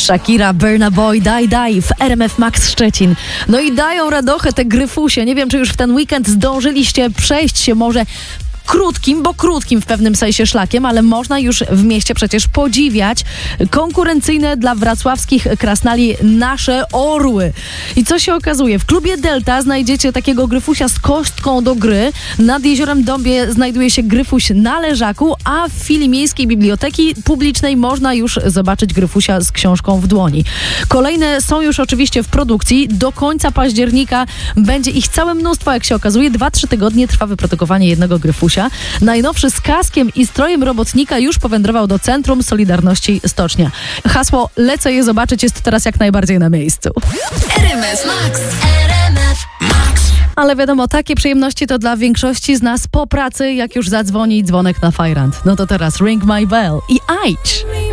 Shakira, Burna Boy, Die w RMF Max Szczecin. No i dają radochę te gryfusie. Nie wiem, czy już w ten weekend zdążyliście przejść się może krótkim w pewnym sensie szlakiem, ale można już w mieście przecież podziwiać konkurencyjne dla wrocławskich krasnali nasze orły. I co się okazuje? W klubie Delta znajdziecie takiego gryfusia z kostką do gry. Nad jeziorem Dąbie znajduje się gryfuś na leżaku, a w filii Miejskiej Biblioteki Publicznej można już zobaczyć gryfusia z książką w dłoni. Kolejne są już oczywiście w produkcji. Do końca października będzie ich całe mnóstwo, jak się okazuje. 2-3 tygodnie trwa wyprodukowanie jednego gryfusia. Najnowszy z kaskiem i strojem robotnika już powędrował do Centrum Solidarności Stocznia. Hasło "Lecę je zobaczyć" jest teraz jak najbardziej na miejscu. RMF Max. RMF Max. Ale wiadomo, takie przyjemności to dla większości z nas po pracy, jak już zadzwoni dzwonek na Fajrant. No to teraz Ring My Bell i Aitch.